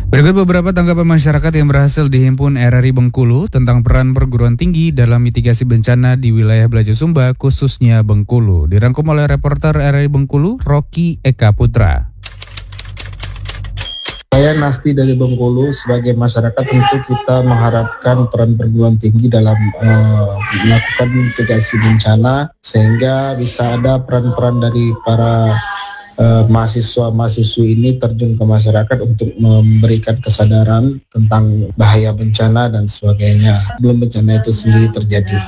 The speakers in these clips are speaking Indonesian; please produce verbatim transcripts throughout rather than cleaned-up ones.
Berikut beberapa tanggapan masyarakat yang berhasil dihimpun R R I Bengkulu tentang peran perguruan tinggi dalam mitigasi bencana di wilayah Belaja Sumba, khususnya Bengkulu. Dirangkum oleh reporter R R I Bengkulu, Rocky Eka Putra. Saya Nasti dari Bengkulu. Sebagai masyarakat tentu kita mengharapkan peran perguruan tinggi dalam uh, melakukan mitigasi bencana, sehingga bisa ada peran-peran dari para Uh, mahasiswa-mahasiswi ini terjun ke masyarakat untuk memberikan kesadaran tentang bahaya bencana dan sebagainya sebelum bencana itu sendiri terjadi.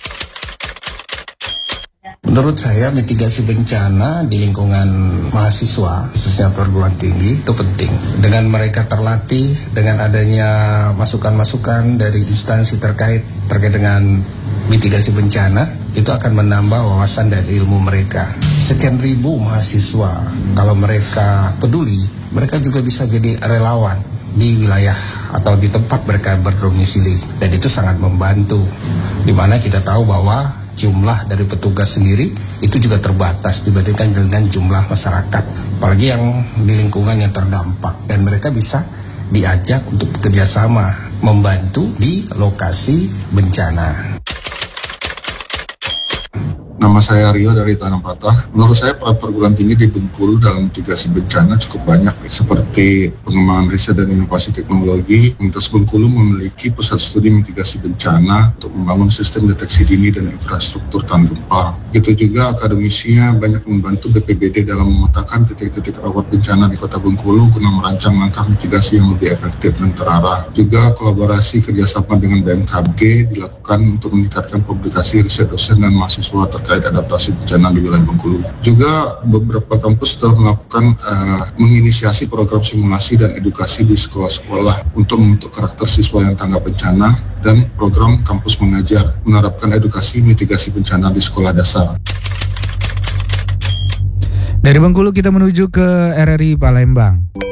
Menurut saya mitigasi bencana di lingkungan mahasiswa, khususnya perguruan tinggi, itu penting. Dengan mereka terlatih, dengan adanya masukan-masukan dari instansi terkait terkait dengan mitigasi bencana, itu akan menambah wawasan dan ilmu mereka. Sekian ribu mahasiswa, kalau mereka peduli, mereka juga bisa jadi relawan di wilayah atau di tempat mereka berdomisili, dan itu sangat membantu. Dimana kita tahu bahwa jumlah dari petugas sendiri itu juga terbatas dibandingkan dengan jumlah masyarakat, apalagi yang di lingkungan yang terdampak, dan mereka bisa diajak untuk bekerjasama membantu di lokasi bencana. Nama saya Rio dari Tanah Patah. Menurut saya peran perguruan tinggi di Bengkulu dalam mitigasi bencana cukup banyak, seperti pengembangan riset dan inovasi teknologi. Universitas Bengkulu memiliki pusat studi mitigasi bencana untuk membangun sistem deteksi dini dan infrastruktur tahan gempa. Begitu juga akademisinya banyak membantu B P B D dalam memetakan titik-titik rawan bencana di Kota Bengkulu guna merancang langkah mitigasi yang lebih efektif dan terarah. Juga kolaborasi kerjasama dengan B M K G dilakukan untuk meningkatkan publikasi riset dosen dan mahasiswa terkait terkait adaptasi bencana di wilayah Bengkulu. Juga beberapa kampus telah melakukan uh, menginisiasi program simulasi dan edukasi di sekolah-sekolah untuk membentuk karakter siswa yang tanggap bencana, dan program kampus mengajar menerapkan edukasi mitigasi bencana di sekolah dasar. Dari Bengkulu kita menuju ke R R I Palembang.